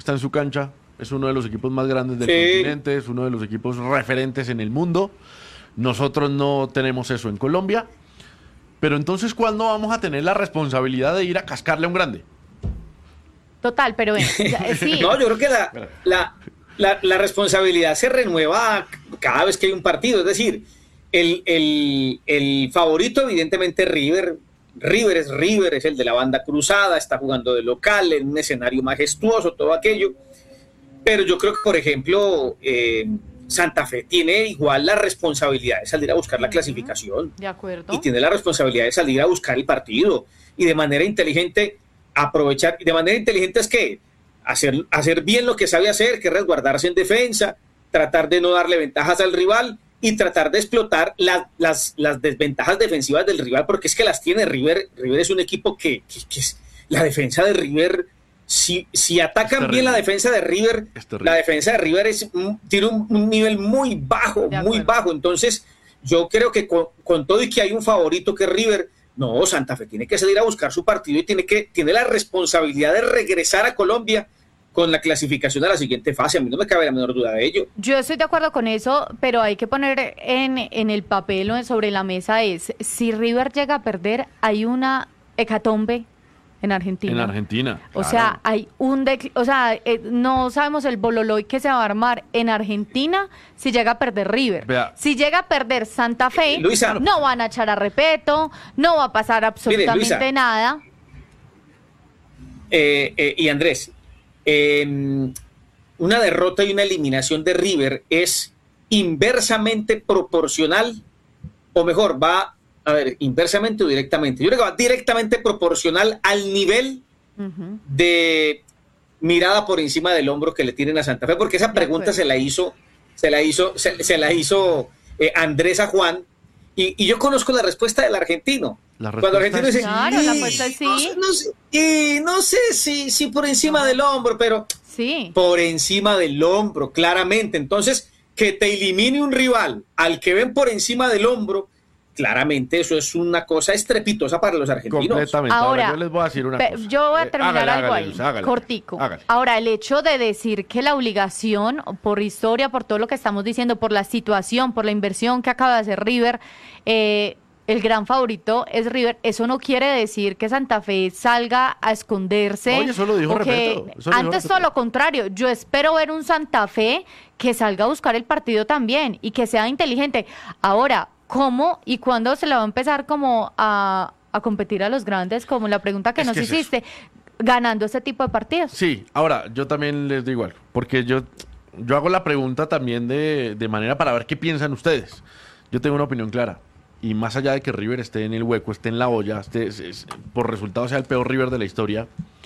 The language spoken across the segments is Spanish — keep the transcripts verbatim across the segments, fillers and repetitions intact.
está en su cancha, es uno de los equipos más grandes del Sí. continente, es uno de los equipos referentes en el mundo. Nosotros no tenemos eso en Colombia. Pero entonces, ¿cuándo vamos a tener la responsabilidad de ir a cascarle a un grande? Total, pero bueno, ya, sí. No, yo creo que la, la, la, la responsabilidad se renueva cada vez que hay un partido. Es decir, el, el, el favorito evidentemente es River. River es River, es el de la banda cruzada, está jugando de local en un escenario majestuoso, todo aquello. Pero yo creo que, por ejemplo, eh, Santa Fe tiene igual la responsabilidad de salir a buscar la clasificación. De acuerdo. Y tiene la responsabilidad de salir a buscar el partido. Y de manera inteligente aprovechar. Y de manera inteligente es que hacer, hacer bien lo que sabe hacer, que es resguardarse en defensa, tratar de no darle ventajas al rival y tratar de explotar la, las, las desventajas defensivas del rival, porque es que las tiene River. River es un equipo que, que, que es, la defensa de River... Si, si atacan bien la defensa de River, la defensa de River es, tiene un, un nivel muy bajo, muy bajo. Entonces, yo creo que con, con todo y que hay un favorito que es River, no, Santa Fe tiene que salir a buscar su partido y tiene, que, tiene la responsabilidad de regresar a Colombia con la clasificación a la siguiente fase. A mí no me cabe la menor duda de ello. Yo estoy de acuerdo con eso, pero hay que poner en, en el papel o sobre la mesa es, si River llega a perder, hay una hecatombe en Argentina. En Argentina. O claro. sea, hay un decl- o sea, eh, no sabemos el bololoy que se va a armar en Argentina si llega a perder River. Vea. Si llega a perder Santa Fe, Eh, Luisa. no van a echar a repeto, no va a pasar absolutamente Luisa. nada. Eh, eh, y Andrés, eh, una derrota y una eliminación de River es inversamente proporcional, o mejor, va, a ver, inversamente o directamente. Yo creo que va directamente proporcional al nivel Uh-huh. de mirada por encima del hombro que le tienen a Santa Fe, porque esa De pregunta acuerdo. se la hizo, se la hizo, se, se la hizo eh, Andrés a Juan, y, y yo conozco la respuesta del argentino. La Cuando el respuesta argentino es dice, Claro, la "Y respuesta es sí". no sé- no sé- y no sé si, si por encima del hombro, pero Sí. por encima del hombro, claramente. Entonces, que te elimine un rival al que ven por encima del hombro, claramente eso es una cosa estrepitosa para los argentinos. Completamente. Ahora, Ahora, yo les voy a decir una pe- cosa. yo voy a Eh, terminar hágale, algo hágale, ahí, Luis, hágale. cortico. Hágale. Ahora, el hecho de decir que la obligación, por historia, por todo lo que estamos diciendo, por la situación, por la inversión que acaba de hacer River, eh, el gran favorito es River, eso no quiere decir que Santa Fe salga a esconderse. Oye, eso lo dijo o que- Repeto, eso lo dijo antes todo Repeto. lo contrario, yo espero ver un Santa Fe que salga a buscar el partido también y que sea inteligente. Ahora, ¿cómo y cuándo se le va a empezar como a, a competir a los grandes? Como la pregunta que Es nos que es hiciste, ganando este tipo de partidos. Sí, ahora, yo también les digo algo, porque yo, yo hago la pregunta también de, de manera para ver qué piensan ustedes. Yo tengo una opinión clara, y más allá de que River esté en el hueco, esté en la olla, esté, es- es- por resultado sea el peor River de la historia,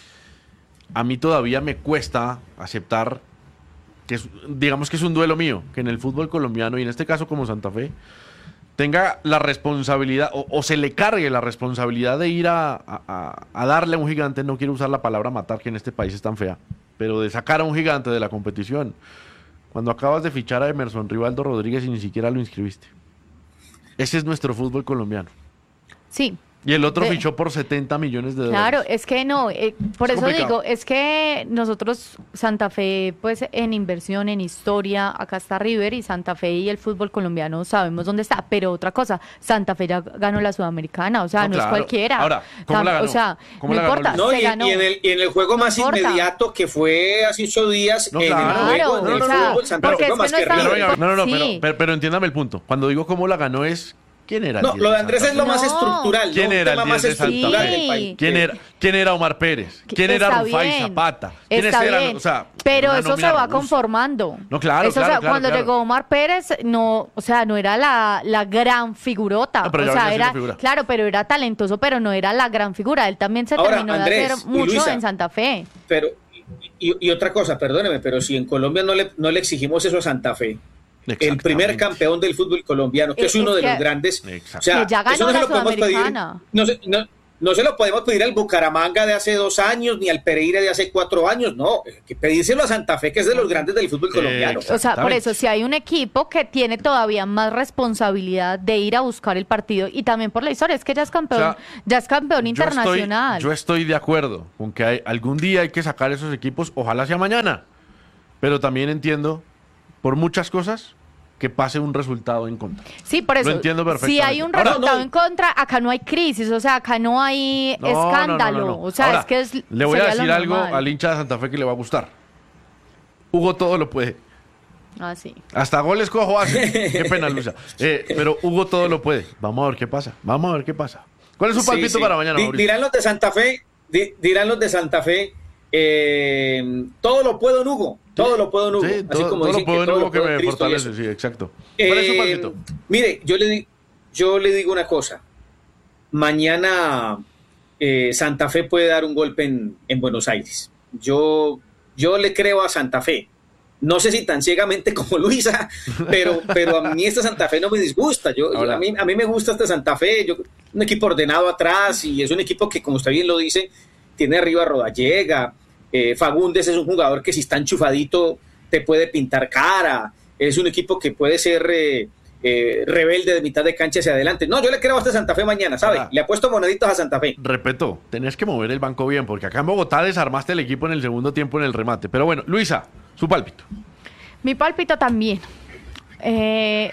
a mí todavía me cuesta aceptar que es, digamos que es un duelo mío, que en el fútbol colombiano, y en este caso como Santa Fe, tenga la responsabilidad o, o se le cargue la responsabilidad de ir a, a- a- a darle a un gigante, no quiero usar la palabra matar, que en este país es tan fea, pero de sacar a un gigante de la competición, cuando acabas de fichar a Emerson Rivaldo Rodríguez y ni siquiera lo inscribiste. Ese es nuestro fútbol colombiano. Sí. Y el otro De- fichó por setenta millones de Claro, dólares. es que no, eh, por Es eso complicado. digo, es que nosotros, Santa Fe, pues en inversión, en historia, acá está River y Santa Fe y el fútbol colombiano sabemos dónde está, pero otra cosa, Santa Fe ya ganó la Sudamericana, o sea, No, no, claro. es cualquiera. Ahora, ¿cómo Tam- la ganó? O sea, ¿Cómo no la ganó, importa, Luis? No, se y, ganó. y en el, y en el juego No más importa. inmediato que fue hace ocho días, No, en claro. el Claro, juego del o sea, fútbol, Santa porque Fe es fue más que no que está- Pero River. venga, no, no, no, Sí. pero, pero, pero entiéndame el punto. Cuando digo cómo la ganó es, ¿quién era? el No, diez lo de Santa Andrés Fe? es lo más No. estructural. ¿Quién ¿no? era Un el tema más diez de Santa estructural Fe? del país. ¿Quién era, ¿Quién era Omar Pérez? ¿Quién era Está Rufai bien, Zapata? ¿Quiénes está eran? bien, O sea, pero una eso se nómina va robusta. conformando. No, claro, Eso, o claro, sea, claro, cuando claro. llegó Omar Pérez, no, o sea, no era la, la gran figurota. No, pero o ya sea, venía siendo era, figura. claro, pero era talentoso, pero no era la gran figura. Él también se Ahora, terminó de Andrés hacer y mucho Luisa. en Santa Fe. Pero, y, y otra cosa, perdóneme, pero si en Colombia no le, no le exigimos eso a Santa Fe, el Exactamente. primer campeón del fútbol colombiano, que Eh, es uno es de que- los grandes, Exacto. o sea, Que ya ganó eso no se la lo podemos pedir, Sudamericana. no, se- no, no se lo podemos pedir al Bucaramanga de hace dos años, ni al Pereira de hace cuatro años, no, hay que pedírselo a Santa Fe, que es de los grandes del fútbol colombiano. O sea, por eso, si hay un equipo que tiene todavía más responsabilidad de ir a buscar el partido, y también por la historia, es que ya es campeón, o sea, ya es campeón internacional. Estoy, yo estoy de acuerdo con que hay, algún día hay que sacar esos equipos, ojalá sea mañana, pero también entiendo, por muchas cosas, que pase un resultado en contra. Sí, por eso. Lo entiendo perfectamente. Si hay un resultado Ahora, no, en contra, acá no hay crisis, o sea, acá no hay no, escándalo. No, no, no, no. O sea, Ahora, es que es, le voy a decir algo al hincha de Santa Fe que le va a gustar. Hugo todo lo puede. Ah, sí. Hasta goles cojo hace. Qué pena, Luisa. Eh, pero Hugo todo lo puede. Vamos a ver qué pasa. Vamos a ver qué pasa. ¿Cuál es su palpito sí, sí. para mañana, Mauricio? Dirán los de Santa Fe, di, dirán los de Santa Fe, eh, todo lo puedo en Hugo. Todo lo puedo en Hugo. Sí, así todo, como todo dicen lo puedo que en todo Hugo lo que puedo me Cristo fortalece, sí, exacto. Eh, ¿Cuál es su palpito? Mire, yo le, di, yo le digo una cosa. Mañana eh, Santa Fe puede dar un golpe en, en Buenos Aires. Yo, yo le creo a Santa Fe. No sé si tan ciegamente como Luisa, pero, pero a mí esta Santa Fe no me disgusta. Yo, yo, a, mí, a mí me gusta esta Santa Fe. Yo, un equipo ordenado atrás y es un equipo que, como usted bien lo dice, tiene arriba a Rodallega. Eh, Fagundes es un jugador que si está enchufadito te puede pintar cara. Es un equipo que puede ser eh, eh, rebelde de mitad de cancha hacia adelante. No, yo le creo a esta Santa Fe mañana, ¿sabe? Ah, le apuesto moneditos a Santa Fe. Repito, tenés que mover el banco bien, porque acá en Bogotá desarmaste el equipo en el segundo tiempo en el remate. Pero bueno, Luisa, su pálpito. Mi pálpito también. Eh...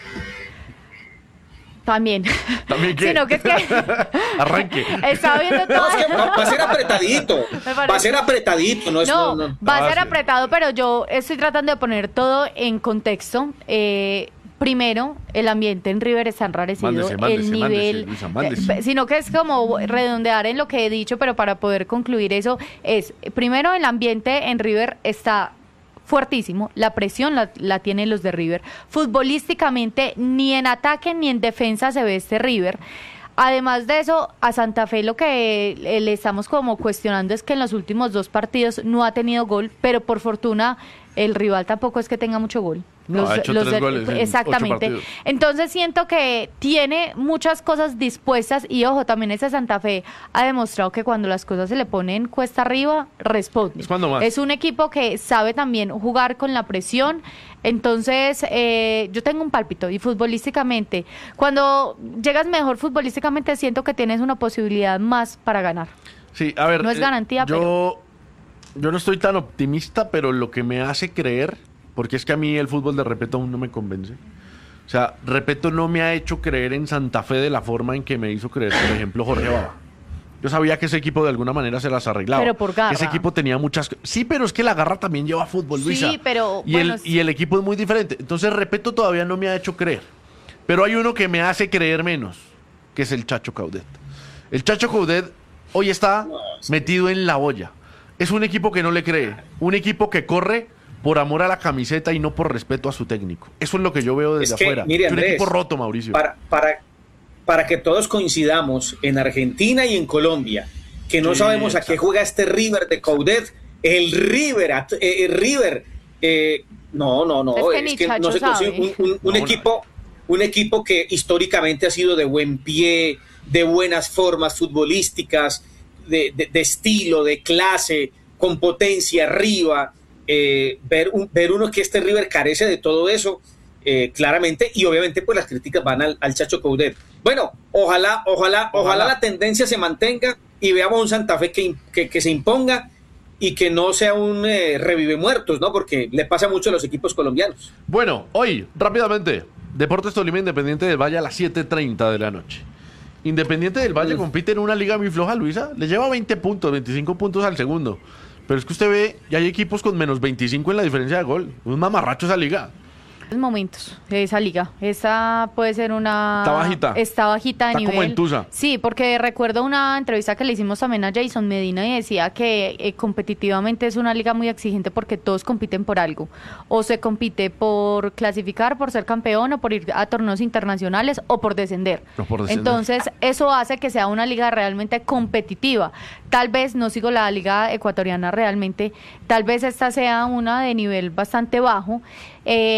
También. ¿También qué? Sino que es que... Arranque. Estaba viendo todo. No, es que va, va a ser apretadito. Va a ser apretadito. No, es, no, no, no. va a Ah, ser sí. apretado, pero yo estoy tratando de poner todo en contexto. Eh, primero, el ambiente en River está enrarecido. Mándese, mándese, el nivel... mándese, Luisa, mándese. Eh, sino que es como redondear en lo que he dicho, pero para poder concluir eso es, primero, el ambiente en River está... fuertísimo, la presión la, la tienen los de River. Futbolísticamente, ni en ataque ni en defensa se ve este River. Además de eso, a Santa Fe lo que le estamos como cuestionando es que en los últimos dos partidos no ha tenido gol, pero por fortuna el rival tampoco es que tenga mucho gol. No, Los, ha hecho los tres de, goles en exactamente. ocho partidos. Entonces siento que tiene muchas cosas dispuestas y ojo, también ese Santa Fe ha demostrado que cuando las cosas se le ponen cuesta arriba, responde. Es cuando más. Es un equipo que sabe también jugar con la presión. Entonces, eh, yo tengo un pálpito y futbolísticamente, cuando llegas mejor futbolísticamente, siento que tienes una posibilidad más para ganar. Sí, a ver. No es garantía, eh, yo, pero... Yo no estoy tan optimista, pero lo que me hace creer, porque es que a mí el fútbol de Repeto aún no me convence. O sea, Repeto no me ha hecho creer en Santa Fe de la forma en que me hizo creer, por ejemplo, Jorge Baba. Yo sabía que ese equipo de alguna manera se las arreglaba. Pero por garra. Ese equipo tenía muchas... Sí, pero es que la garra también lleva fútbol, Luisa. Sí, pero... Y, bueno, el, sí. y el equipo es muy diferente. Entonces, Repeto todavía no me ha hecho creer. Pero hay uno que me hace creer menos, que es el Chacho Caudet. El Chacho Caudet hoy está metido en la olla. Es un equipo que no le cree. Un equipo que corre por amor a la camiseta y no por respeto a su técnico. Eso es lo que yo veo desde es que, afuera. Mire, es un Andrés, equipo roto, Mauricio. Para, para, para que todos coincidamos en Argentina y en Colombia, que no Sí, sabemos exacto. a qué juega este River de Coudet, el River, eh, el River, eh, no, no, no, Es que es ni que no Chacho se consigue un, un, un No, equipo, un equipo que históricamente ha sido de buen pie, de buenas formas futbolísticas, de, de, de estilo, de clase, con potencia arriba. Eh, ver, un, ver uno que este River carece de todo eso, eh, claramente, y obviamente pues las críticas van al, al Chacho Coudet. Bueno, ojalá, ojalá, ojalá, ojalá la tendencia se mantenga y veamos un Santa Fe que, que, que se imponga y que no sea un eh, revive muertos, ¿no? Porque le pasa mucho a los equipos colombianos. Bueno, hoy, rápidamente, Deportes Tolima Independiente del Valle a las siete treinta de la noche. Independiente del Valle mm. compite en una liga muy floja, Luisa. Le lleva veinte puntos, veinticinco puntos al segundo. Pero es que usted ve, ya hay equipos con menos veinticinco en la diferencia de gol. Un mamarracho esa liga. Momentos de esa liga. Esa puede ser una... Está bajita. Está bajita de Está nivel. como en Tusa. Sí, porque recuerdo una entrevista que le hicimos también a Jason Medina y decía que eh, competitivamente es una liga muy exigente porque todos compiten por algo. O se compite por clasificar, por ser campeón, o por ir a torneos internacionales, o por descender. O por descender. Entonces, eso hace que sea una liga realmente competitiva. Tal vez, no sigo la liga ecuatoriana realmente, tal vez esta sea una de nivel bastante bajo. Eh, independientemente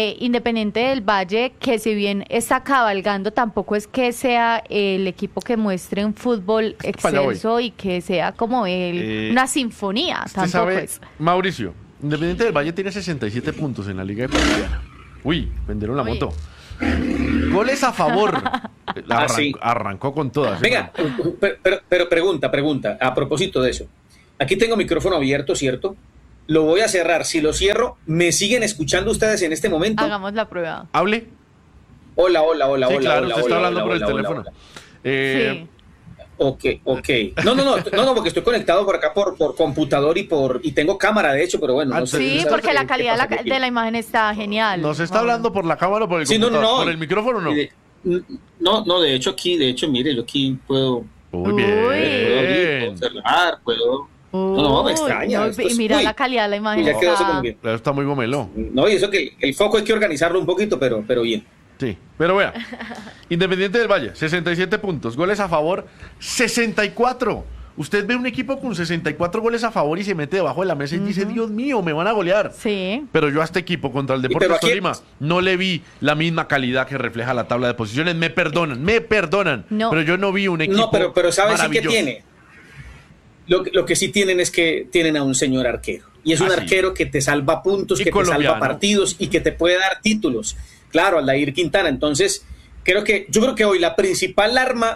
Independiente del Valle, que si bien está cabalgando, tampoco es que sea el equipo que muestre un fútbol excelso y que sea como el, eh, una sinfonía. ¿Usted tampoco sabe, es. Mauricio, Independiente del Valle tiene sesenta y siete puntos en la Liga Ecuatoriana. Uy, vendieron la Uy. moto. Goles a favor. Arran- ah, sí. Arrancó con todas. Venga, pero, pero, pero pregunta, pregunta, a propósito de eso. Aquí tengo micrófono abierto, ¿cierto? Lo voy a cerrar. Si lo cierro, ¿me siguen escuchando ustedes en este momento? Hagamos la prueba. Hable. Hola, hola, hola, sí, hola. Claro, hola, usted hola, está hablando hola, por el hola, teléfono. Hola, hola. Eh, sí. Ok, ok. No, no, no, no, no, porque estoy conectado por acá por, por computador y por y tengo cámara, de hecho, pero bueno. Ah, no sé, sí, no porque qué, la calidad qué de la, de la imagen está genial. ¿Nos está hablando por la cámara o por el sí, computador? No, no, no. ¿Por el micrófono o no? De, no, no, de hecho aquí, de hecho, mire, yo aquí puedo... Muy bien. Puedo abrir, puedo cerrar, puedo... Uy, no, no, me extraña. No, es, mira uy, la calidad de la imagen. Ya quedó está... bien. Está muy gomelo. No, y eso que el foco hay que organizarlo un poquito, pero, pero bien. Sí, pero vea, Independiente del Valle, sesenta y siete puntos, goles a favor, sesenta y cuatro. Usted ve un equipo con sesenta y cuatro goles a favor y se mete debajo de la mesa y uh-huh. dice, Dios mío, me van a golear. Sí. Pero yo a este equipo contra el Deportes Tolima no le vi la misma calidad que refleja la tabla de posiciones. Me perdonan, me perdonan. No. Pero yo no vi un equipo No, pero, pero ¿sabes sí qué tiene? Lo, lo que sí tienen es que tienen a un señor arquero. Y es un ah, arquero sí. que te salva puntos, y que colombiano. te salva partidos y que te puede dar títulos. Claro, Aldair Quintana. Entonces, creo que yo creo que hoy la principal arma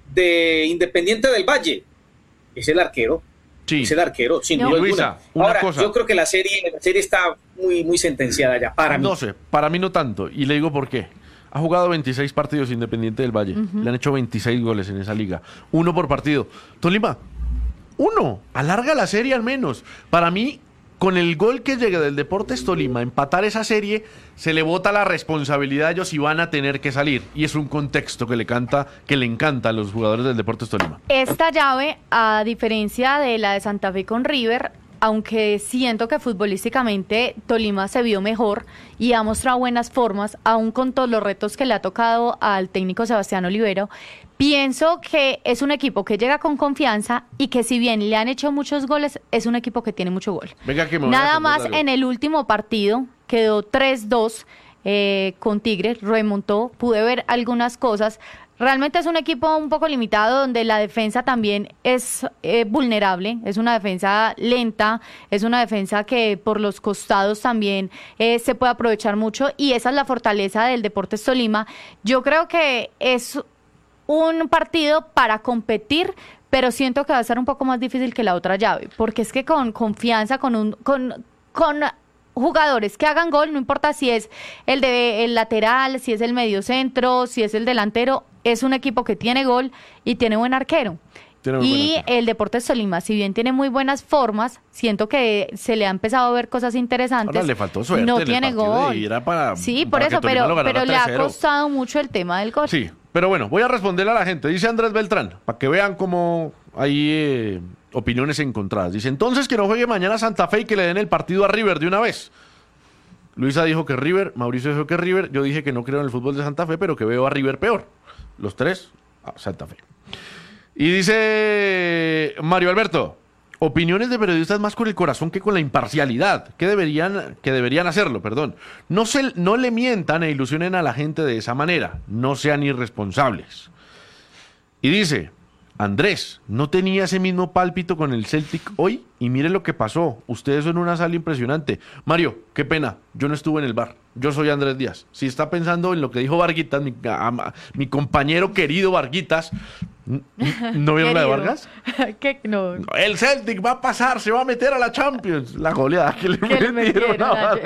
de Independiente del Valle es el arquero. Sí. Es el arquero, sin no. duda Luisa, alguna. una Ahora, cosa. yo creo que la serie, la serie está muy, muy sentenciada ya, para mí. No sé, para mí no tanto. Y le digo por qué. Ha jugado veintiséis partidos Independiente del Valle. Uh-huh. Le han hecho veintiséis goles en esa liga. Uno por partido. Tolima, uno. Alarga la serie al menos. Para mí, con el gol que llegue del Deportes Tolima, empatar esa serie, se le bota la responsabilidad a ellos y van a tener que salir. Y es un contexto que le canta, que le encanta a los jugadores del Deportes Tolima. Esta llave, a diferencia de la de Santa Fe con River, aunque siento que futbolísticamente Tolima se vio mejor y ha mostrado buenas formas, aún con todos los retos que le ha tocado al técnico Sebastián Olivero, pienso que es un equipo que llega con confianza y que si bien le han hecho muchos goles, es un equipo que tiene mucho gol. Venga, que me Nada más en el último partido quedó tres dos eh, con Tigres, remontó, pude ver algunas cosas. Realmente es un equipo un poco limitado donde la defensa también es eh, vulnerable, es una defensa lenta, es una defensa que por los costados también eh, se puede aprovechar mucho y esa es la fortaleza del Deportes Tolima. Yo creo que es un partido para competir, pero siento que va a ser un poco más difícil que la otra llave, porque es que con confianza, con un con con jugadores que hagan gol, no importa si es el de el lateral, si es el mediocentro, si es el delantero, es un equipo que tiene gol y tiene buen arquero. Tiene y buen el Deportes Tolima, si bien tiene muy buenas formas, siento que se le ha empezado a ver cosas interesantes. Ahora le faltó suerte. No tiene gol. Para, sí, para por eso, pero, pero le ha costado mucho el tema del gol. Sí, pero bueno, voy a responderle a la gente. Dice Andrés Beltrán, para que vean cómo hay eh, opiniones encontradas. Dice, entonces que no juegue mañana Santa Fe y que le den el partido a River de una vez. Luisa dijo que River, Mauricio dijo que River, yo dije que no creo en el fútbol de Santa Fe, pero que veo a River peor. Los tres a Santa Fe. Y dice Mario Alberto, opiniones de periodistas más con el corazón que con la imparcialidad, que deberían, que deberían hacerlo, perdón. No, se, no le mientan e ilusionen a la gente de esa manera, no sean irresponsables. Y dice, Andrés, ¿no tenía ese mismo pálpito con el Celtic hoy? Y mire lo que pasó, ustedes son una sala impresionante. Mario, qué pena, yo no estuve en el bar, yo soy Andrés Díaz. Si está pensando en lo que dijo Varguitas, mi, a, mi compañero querido Varguitas, ¿no vieron la de Vargas? ¿Qué? No. El Celtic va a pasar, se va a meter a la Champions. La goleada que le metieron. metieron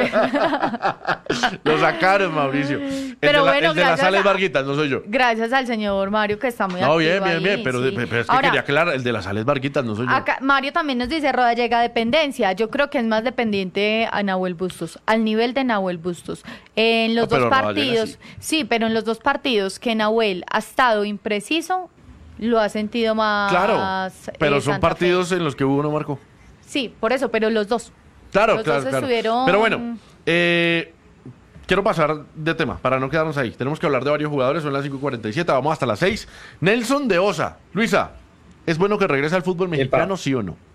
a... Lo sacaron, Mauricio. El pero de la, bueno, el de la sala es Varguitas, no soy yo. Gracias al señor Mario que está muy no, activo bien, bien, ahí, bien, pero, sí. de, pero es que Ahora, quería aclarar, el de la sala es Varguitas, no soy yo. Acá, Mario también nos dice, Roda llega a dependencia. Yo creo que es más dependiente a Nahuel Bustos, al nivel de Nahuel Bustos. En los no, dos partidos, sí, pero en los dos partidos que Nahuel ha estado impreciso, lo ha sentido más. Claro, pero eh, son Santa partidos Fe. En los que uno marcó. Sí, por eso, pero los dos. Claro, los claro, dos claro. Estuvieron... Pero bueno, eh, quiero pasar de tema para no quedarnos ahí. Tenemos que hablar de varios jugadores, son las cinco y cuarenta y siete, vamos hasta las seis. Nelson de Osa. Luisa, ¿es bueno que regrese al fútbol mexicano, Epa. sí o no?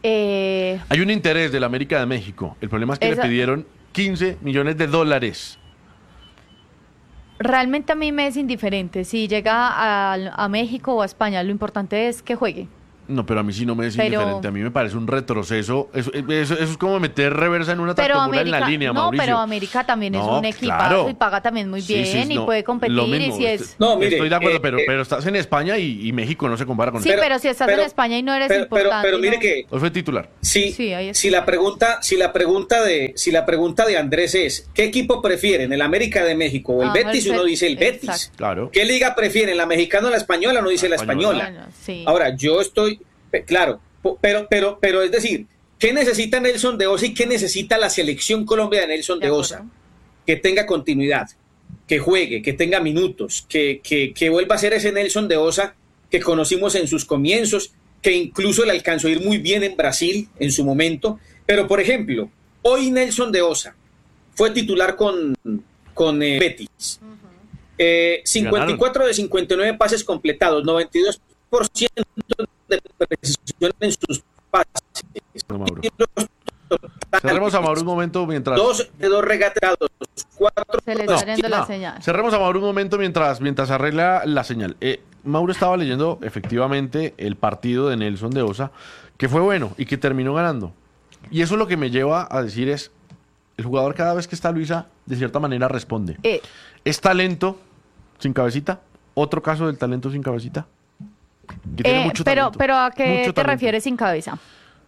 Eh, Hay un interés de la América de México. El problema es que esa... le pidieron quince millones de dólares realmente a mí me es indiferente si llega a, a México o a España, lo importante es que juegue. No, pero a mí sí no me es Pero- indiferente. A mí me parece un retroceso. Eso, eso, eso es como meter reversa en una Pero tractomula América, en la línea, no, Mauricio. pero América también es No, un equipazo claro. y paga también muy Sí, bien sí, y no, puede lo competir y mismo, si est- es... No, mire, Estoy de acuerdo, eh, pero, eh, pero estás en España y, y México no se compara con Sí, eso. pero, si estás pero- en España y no eres pero, pero, importante... pero mire no. que Hoy fue titular. si, Sí, ahí está. si la pregunta, si la pregunta de, si la pregunta de Andrés es ¿qué equipo prefieren? ¿El América de México o el Ah, Betis? el Uno Bet- dice el Betis. exacto. Claro. ¿Qué liga prefieren? ¿La mexicana o la española? No dice la La española. española. Bueno, sí. Ahora, yo estoy, pe- claro, po- pero, pero, pero es decir, ¿qué necesita Nelson de Osa y qué necesita la selección Colombia de Nelson De de, acuerdo. Osa? Que tenga continuidad, que juegue, que tenga minutos, que, que, que vuelva a ser ese Nelson de Osa que conocimos en sus comienzos, que incluso le alcanzó a ir muy bien en Brasil en su momento. Pero, por ejemplo, hoy Nelson de Osa fue titular con, con eh, Betis. Eh, cincuenta y cuatro de cincuenta y nueve pases completados, noventa y dos por ciento de precisión en sus pases. No, Mauro. Cerremos a Mauro un momento mientras... Dos de dos regateados, cuatro. Se le No, está yendo la no. señal. Cerremos a Mauro un momento mientras, mientras arregla la señal. Eh, Mauro estaba leyendo efectivamente el partido de Nelson de Osa, que fue bueno y que terminó ganando. Y eso lo que me lleva a decir es, el jugador cada vez que está Luisa, de cierta manera responde. Eh, ¿Es talento sin cabecita? ¿Otro caso del talento sin cabecita? Que tiene eh, mucho pero, talento, pero ¿a qué mucho te talento. refieres sin cabeza?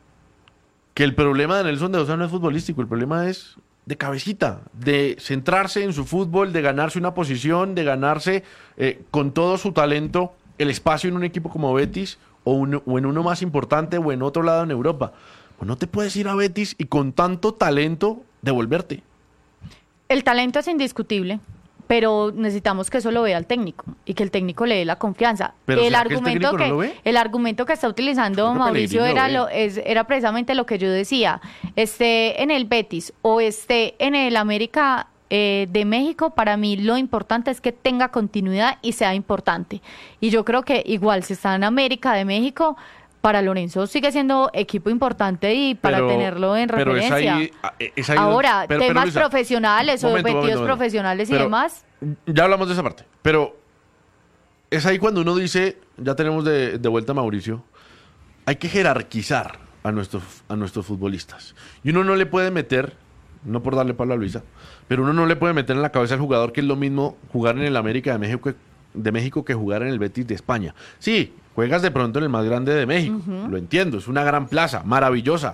Que el problema de Nelson de Osa no es futbolístico, el problema es de cabecita, de centrarse en su fútbol, de ganarse una posición, de ganarse eh, con todo su talento el espacio en un equipo como Betis o, un- o en uno más importante o en otro lado en Europa. Pues no te puedes ir a Betis y con tanto talento devolverte. El talento es indiscutible, pero necesitamos que eso lo vea el técnico y que el técnico le dé la confianza. ¿Pero el será que el argumento técnico no que lo ve? el argumento que está utilizando Yo creo que Mauricio Pellegrini lo era ve. lo es, era precisamente lo que yo decía. Esté en el Betis o esté en el América eh, de México, para mí lo importante es que tenga continuidad y sea importante. Y yo creo que igual si está en América de México, para Lorenzo sigue siendo equipo importante y para Pero- tenerlo en pero es referencia. ahí- es ahí Ahora, pero- pero, temas Luisa, profesionales o momento, objetivos momento, momento. profesionales y Pero demás. Ya hablamos de esa parte, pero es ahí cuando uno dice, ya tenemos de, de vuelta a Mauricio, hay que jerarquizar a nuestros, a nuestros futbolistas. Y uno no le puede meter, no por darle palo a Luisa, pero uno no le puede meter en la cabeza al jugador que es lo mismo jugar en el América de México que, de México que jugar en el Betis de España. Sí, juegas de pronto en el más grande de México, lo entiendo, es una gran plaza, maravillosa.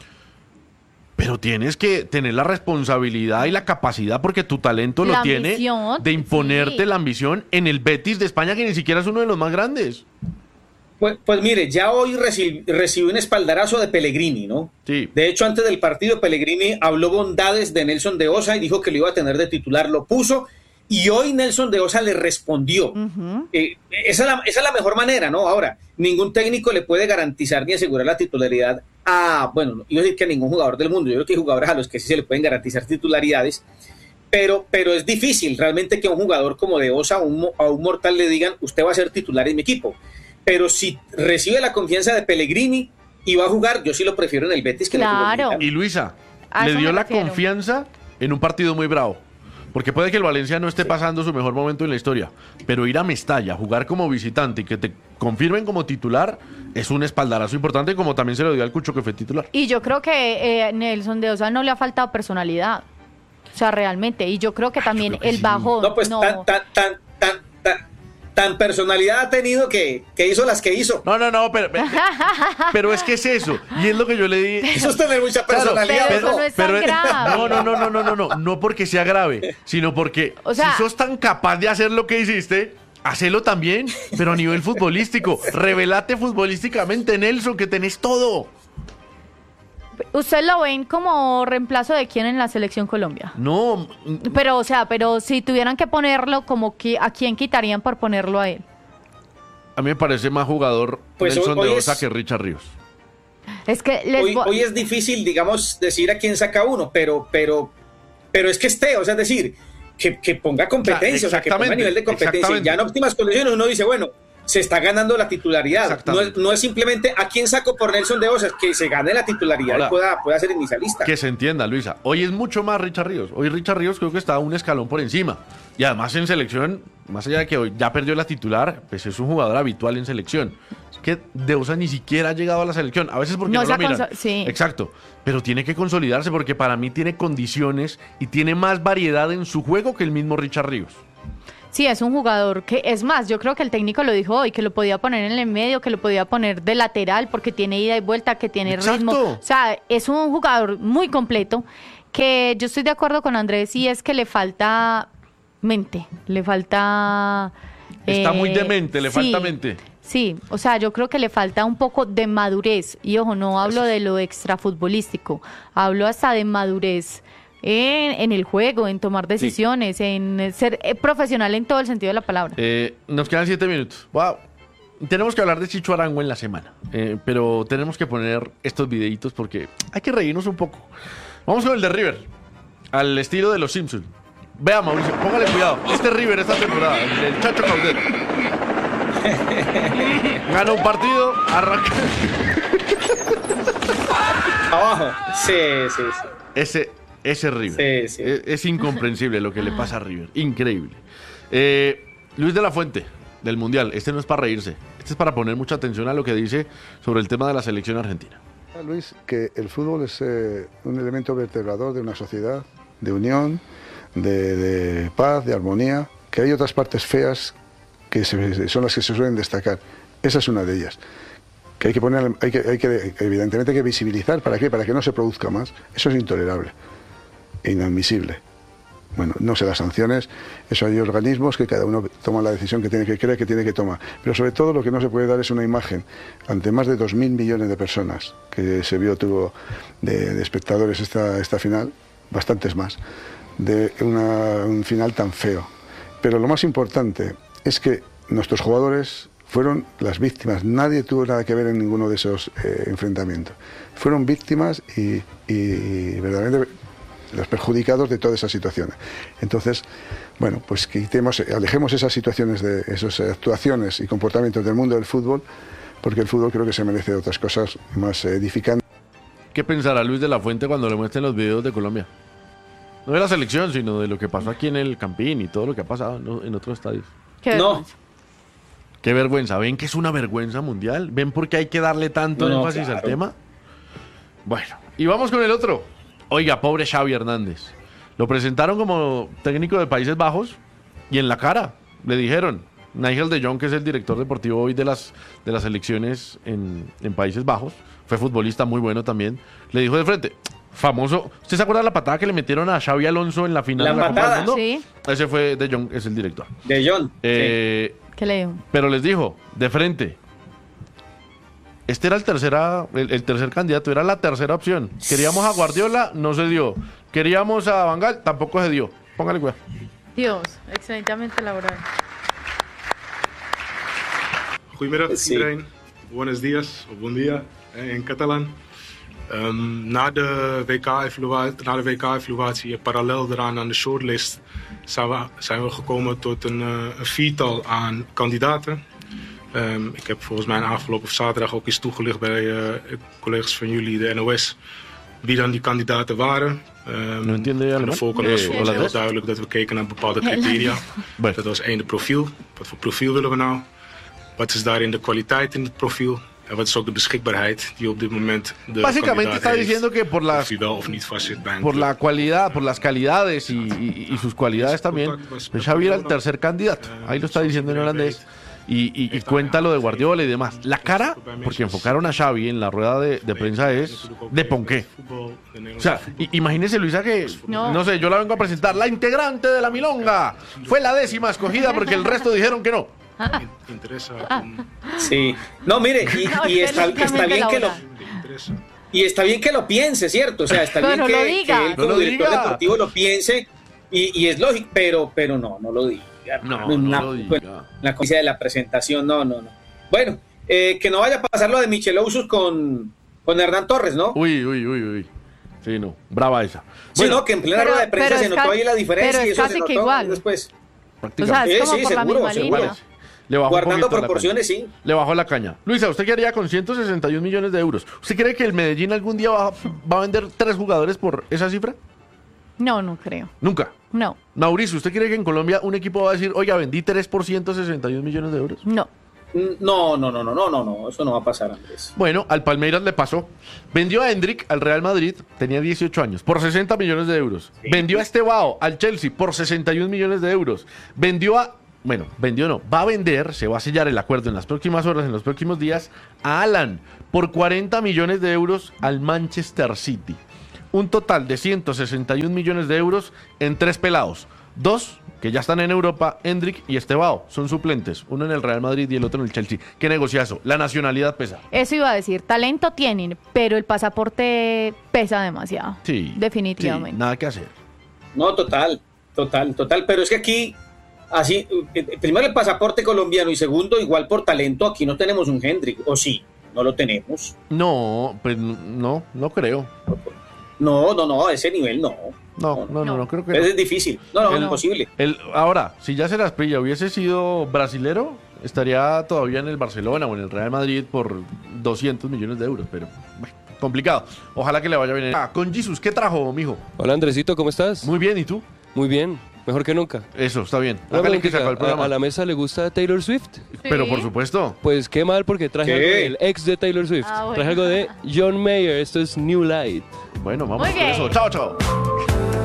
Pero tienes que tener la responsabilidad y la capacidad, porque tu talento lo La tiene, ambición, de imponerte sí. la ambición en el Betis de España, que ni siquiera es uno de los más grandes. Pues, pues mire, ya hoy reci- recibió un espaldarazo de Pellegrini, ¿no? Sí. De hecho, antes del partido, Pellegrini habló bondades de Nelson de Osa y dijo que lo iba a tener de titular, lo puso, y hoy Nelson de Osa le respondió. Ujú. Eh, esa, es la, esa es la mejor manera, ¿no? Ahora, ningún técnico le puede garantizar ni asegurar la titularidad a, bueno, no, iba a decir que a ningún jugador del mundo, yo creo que hay jugadores a los que sí se le pueden garantizar titularidades, pero, pero es difícil realmente que a un jugador como de Osa o un, mo- a un mortal le digan, usted va a ser titular en mi equipo. Pero si recibe la confianza de Pellegrini y va a jugar, yo sí lo prefiero en el Betis que en el Claro. fútbol mexicano. Y Luisa, A le eso dio me la refiero. confianza en un partido muy bravo. Porque puede que el Valencia no esté pasando su mejor momento en la historia, pero ir a Mestalla, jugar como visitante y que te confirmen como titular es un espaldarazo importante, como también se lo dio al Cucho, que fue titular. Y yo creo que eh, Nelson de Osa no le ha faltado personalidad. O sea, realmente. Y yo creo que también creo que el sí. bajón. No, pues no. tan, tan, tan, tan, tan, tan personalidad ha tenido que, que hizo las que hizo. No, no, no, pero, pero es que es eso. Y es lo que yo le di. Eso es tener mucha Claro, personalidad. pero ¿no? eso no es tan grave. No, no, no, no, no, no, no, no porque sea grave, sino porque O sea- si sos tan capaz de hacer lo que hiciste, hacelo también, pero a nivel futbolístico. Revelate futbolísticamente, Nelson, que tenés todo. ¿Usted lo ven como reemplazo de quién en la selección Colombia? No, Pero, o sea, pero si tuvieran que ponerlo, como que ¿a quién quitarían por ponerlo a él? a mí me parece más jugador Pues Nelson hoy- de hoy Osa es- que Richard Ríos. Es que les Hoy, vo- hoy es difícil, digamos, decir a quién saca uno, pero, pero, pero es que esté, o sea, es decir, que, que ponga competencia, o sea, que ponga exactamente, nivel de competencia. Y exactamente. ya en óptimas condiciones uno dice, bueno, se está ganando la titularidad. No es, no es simplemente a quién saco por Nelson de Osa, que se gane la titularidad Hola. y pueda, pueda ser inicialista. Que se entienda, Luisa. Hoy es mucho más Richard Ríos. Hoy Richard Ríos creo que está un escalón por encima. Y además en selección, más allá de que hoy ya perdió la titular, pues es un jugador habitual en selección. Es que De Osa ni siquiera ha llegado a la selección. A veces porque no, no lo miran. Sí. Exacto. Pero tiene que consolidarse porque para mí tiene condiciones y tiene más variedad en su juego que el mismo Richard Ríos. Sí, es un jugador que, es más, yo creo que el técnico lo dijo hoy, que lo podía poner en el medio, que lo podía poner de lateral, porque tiene ida y vuelta, que tiene Exacto. ritmo. O sea, es un jugador muy completo, que yo estoy de acuerdo con Andrés, y es que le falta mente, le falta... Está eh, muy demente, le sí, falta mente. Sí, o sea, yo creo que le falta un poco de madurez, y ojo, no hablo de lo extrafutbolístico, hablo hasta de madurez. En, en el juego, en tomar decisiones, sí. en ser eh, profesional en todo el sentido de la palabra. Eh, nos quedan siete minutos. Wow. Tenemos que hablar de Chicho Arango en la semana, eh, pero tenemos que poner estos videitos porque hay que reírnos un poco. Vamos con el de River, al estilo de los Simpsons. Vea, Mauricio, póngale cuidado. Este River esta temporada, el del Chacho Caudet. Gana un partido, arranca. Abajo. Sí, sí, sí. Ese... Ese River. Sí, sí. Es, es incomprensible lo que le pasa a River. Increíble. Eh, Luis de la Fuente, del Mundial. Este no es para reírse. Este es para poner mucha atención a lo que dice sobre el tema de la selección argentina. Luis, que el fútbol es eh, un elemento vertebrador de una sociedad, de unión, de, de paz, de armonía, que hay otras partes feas que se, son las que se suelen destacar. Esa es una de ellas. Que hay que poner, hay que, hay que, evidentemente hay que visibilizar. ¿Para qué? Para que no se produzca más. Eso es intolerable. Inadmisible. Bueno, no sé las sanciones, eso hay organismos que cada uno toma la decisión que tiene que creer que tiene que tomar, pero sobre todo lo que no se puede dar es una imagen ante más de dos mil millones de personas que se vio tuvo de, de espectadores esta, esta final, bastantes más, de una, un final tan feo. Pero lo más importante es que nuestros jugadores fueron las víctimas, nadie tuvo nada que ver en ninguno de esos eh, enfrentamientos, fueron víctimas y, y verdaderamente los perjudicados de todas esas situaciones. Entonces, bueno, pues quitemos, alejemos esas situaciones, de esas actuaciones y comportamientos del mundo del fútbol, porque el fútbol creo que se merece otras cosas más edificantes. ¿Qué pensará Luis de la Fuente cuando le muestren los videos de Colombia? No de la selección, sino de lo que pasó aquí en el Campín y todo lo que ha pasado en, en otros estadios. ¿Qué no. Qué vergüenza. ¿Ven que es una vergüenza mundial? ¿Ven por qué hay que darle tanto no, énfasis claro. al tema? Bueno, y vamos con el otro. Oiga, pobre Xavi Hernández. Lo presentaron como técnico de Países Bajos y en la cara le dijeron, Nigel de Jong, que es el director deportivo hoy de las, de las selecciones en, en Países Bajos, fue futbolista muy bueno también, le dijo de frente, famoso, ¿usted se acuerda de la patada que le metieron a Xavi Alonso en la final la de la patada, Copa del Mundo? Sí. Ese fue de Jong, es el director. De Jong. Eh, sí. ¿Qué le dijo? Pero les dijo, de frente, este era el, tercera, el, el tercer candidato, era la tercera opción. Queríamos a Guardiola, no se dio. Queríamos a Van Gaal, tampoco se dio. Póngale cuidado. Dios, excelentemente elaborado. Goedemiddag sí. iedereen. Buenos días, of buen día in catalan. Um, na de W K-evaluatie, na de W K-evaluatie, parallel eraan aan de shortlist, zijn we, zijn we gekomen tot een, een viertal aan kandidaten. Um, ik heb volgens mij afgelopen zaterdag ook eens toegelicht bij uh, collega's van jullie, de N O S, wie dan die kandidaten waren. Um, no entiende aan de voorkant was voor ons heel duidelijk dat we keken naar bepaalde criteria. Dat was één, de profiel. Wat voor profiel willen we nou? Wat is daarin de kwaliteit in het profiel? En wat is ook de beschikbaarheid die op dit moment de Básicamente está diciendo que por las, of wel of niet vastzit bij por la cualidad, por las calidades y, y, y sus cualidades también, pues Xavi era el tercer candidato. Ahí lo está diciendo en holandés. Y, y, y cuenta lo de Guardiola y demás. La cara, porque enfocaron a Xavi en la rueda de, de prensa, es de ponqué. O sea, i, imagínese, Luisa, que, no. no sé, yo la vengo a presentar. La integrante de la Milonga fue la décima escogida porque el resto dijeron que no. Sí. No, mire, y, no, y está, está bien que lo... Y está bien que lo piense, ¿cierto? O sea, está bien que, que él como no director diga. deportivo lo piense y, y es lógico, pero, pero no, no lo diga. No, no la, lo diga. La cosa de la presentación, no, no, no. Bueno, eh, que no vaya a pasar lo de Michelausus con, con Hernán Torres, ¿no? Uy, uy, uy, uy. Sí, no, brava esa. Sí, bueno, no, que en plena rueda de prensa se notó ahí la diferencia y eso se notó igual. después. O sea, es como sí, por seguro, la misma seguro. línea. Le bajó Guardando un poquito la proporciones, caña. sí. Le bajó la caña. Luisa, ¿usted qué haría con ciento sesenta y un millones de euros? ¿Usted cree que el Medellín algún día va, va a vender tres jugadores por esa cifra? No, no creo. Nunca. No, Mauricio, ¿usted cree que en Colombia un equipo va a decir, oiga, vendí tres por ciento sesenta y un millones de euros? no. No, no, no, no, no, no, no, eso no va a pasar, Andrés. Bueno, al Palmeiras le pasó. Vendió a Hendrik al Real Madrid, tenía dieciocho años, por sesenta millones de euros. Sí. Vendió a Estevao al Chelsea por sesenta y un millones de euros. Vendió a... Bueno, vendió no, va a vender, se va a sellar el acuerdo en las próximas horas, en los próximos días, a Alan por cuarenta millones de euros al Manchester City. Un total de ciento sesenta y un millones de euros en tres pelados. Dos que ya están en Europa, Hendrik y Estevao, son suplentes, uno en el Real Madrid y el otro en el Chelsea. Qué negociazo, la nacionalidad pesa. Eso iba a decir, talento tienen, pero el pasaporte pesa demasiado. Sí. Definitivamente. Sí, nada que hacer. No, total, total, total. Pero es que aquí, así, eh, primero el pasaporte colombiano y segundo, igual por talento, aquí no tenemos un Hendrik, ¿o sí? No lo tenemos. No, pues no, no creo. No, no, no, a ese nivel no. No, no, no, no creo que Eso no. es difícil. No, no, El- imposible. El, ahora, si ya se las pilla hubiese sido brasilero, estaría todavía en el Barcelona o en el Real Madrid por doscientos millones de euros, pero bueno, complicado. Ojalá que le vaya bien. Ah, con Jesus, ¿qué trajo, mijo? Hola Andresito, ¿cómo estás? Muy bien, ¿y tú? Muy bien, mejor que nunca. Eso, está bien. Una Hágale que preguntita, sacó el programa. ¿A, a la mesa le gusta Taylor Swift? Pero por supuesto. Pues qué mal porque traje ¿Qué? algo del ex de Taylor Swift. Ah, bueno. Traje algo de John Mayer, esto es New Light. Bueno, vamos Muy con bien. eso. Chao, chao.